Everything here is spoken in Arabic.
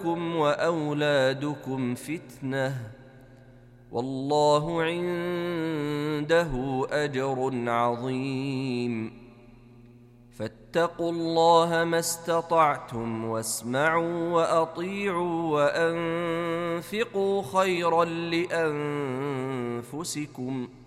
أموالكم وأولادكم فتنة والله عنده أجر عظيم فاتقوا الله ما استطعتم واسمعوا وأطيعوا وأنفقوا خيرا لأنفسكم